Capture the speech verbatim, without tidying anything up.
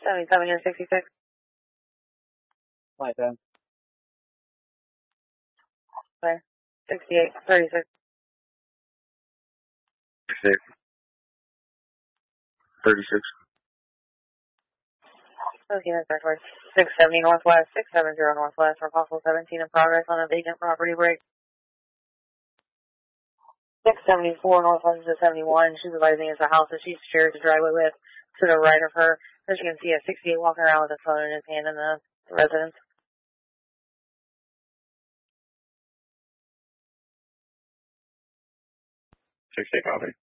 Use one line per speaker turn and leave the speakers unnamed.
seventy-seven here, sixty-six.
Flight ten.
Okay. sixty-eight, thirty-six.
Six. thirty-six.
Okay, that's backwards. six seventy Northwest, six seventy Northwest, for possible seventeen in progress on a vacant property break. six seventy-four Northwest to seventy-one. She's advising it's a house that she shares a driveway with. To the right of her, as you can see, a sixty-eight walking around with a phone in his hand in the residence.
sixty-eight copy.